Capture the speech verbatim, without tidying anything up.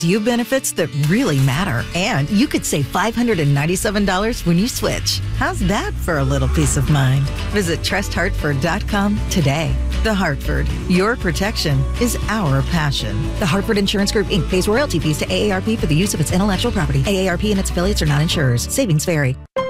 few benefits that really matter. And you could save five hundred ninety-seven dollars when you switch. How's that for a little peace of mind? Visit trust hartford dot com today. The Hartford, your protection is our passion. The Hartford Insurance Group, Incorporated pays royalty fees to A A R P for the use of its intellectual property. A A R P and its affiliates are not insurers. Savings vary.